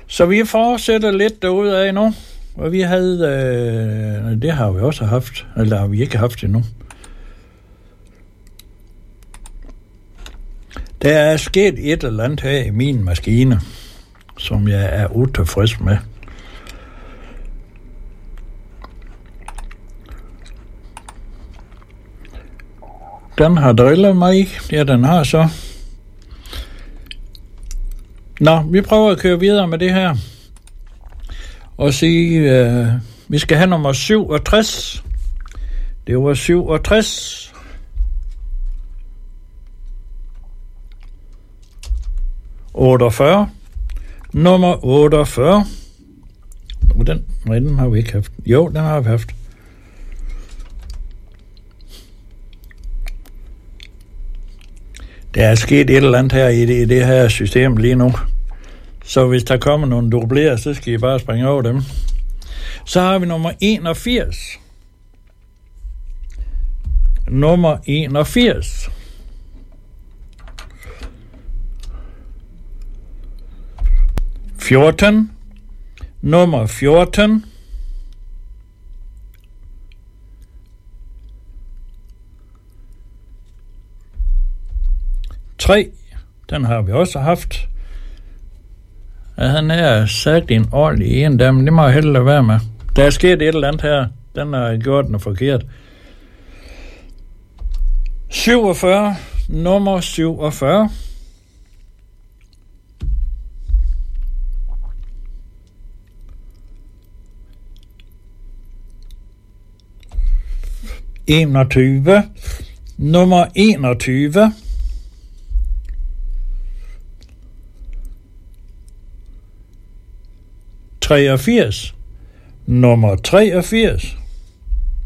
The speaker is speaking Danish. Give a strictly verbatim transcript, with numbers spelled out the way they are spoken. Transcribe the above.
Så vi fortsætter lidt derudad nu, og vi havde, øh, det har vi også haft, eller har vi ikke haft endnu. Der er sket et eller andet her i min maskine, som jeg er utilfreds med. Den har drillet mig. Ja, den har så. Nå, vi prøver at køre videre med det her. Og sige, øh, vi skal have nummer syvogtres. Det var syvogtres. otteogfyrre. Nummer otteogfyrre. Den, nej, den har vi ikke haft. Jo, den har vi haft. Der er sket et eller andet her i det, i det her system lige nu. Så hvis der kommer nogle dublerer, så skal I bare springe over dem. Så har vi nummer enogfirs. Nummer enogfirs. fjorten. Nummer fjorten. tre. Den har vi også haft. Ja, han er sagt en ordentlig en der, men det må jeg hellere være med. Der er sket et eller andet her. Den har gjort den forkert. syvogfyrre. Nummer syvogfyrre. enogtyve. Nummer enogtyve. treogfirs. Nummer treogfirs.